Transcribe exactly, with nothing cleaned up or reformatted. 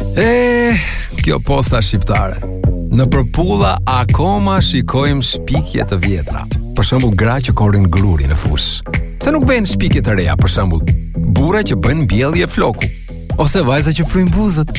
E, kjo posta shqiptare. Në përpulla akoma shikojmë shpikje të vjetra. Për shembull, gra që korrin gruri në fus. Pse nuk bëjnë shpikje të reja, për shembull, burra që bën mbjellje floku, ose vajza që fryn buzët.